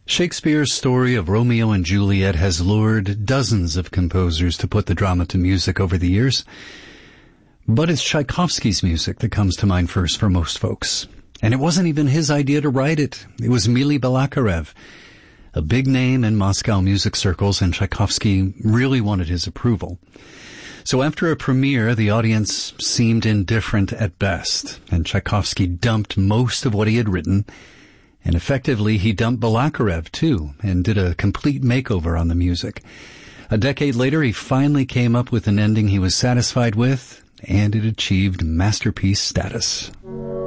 Shakespeare's story of Romeo and Juliet has lured dozens of composers to put the drama to music over the years. But it's Tchaikovsky's music that comes to mind first for most folks. And it wasn't even his idea to write it. It was Mily Balakirev, a big name in Moscow music circles, and Tchaikovsky really wanted his approval. So after a premiere, the audience seemed indifferent at best, and Tchaikovsky dumped most of what he had written, and effectively he dumped Balakirev too, and did a complete makeover on the music. A decade later, he finally came up with an ending he was satisfied with, and it achieved masterpiece status.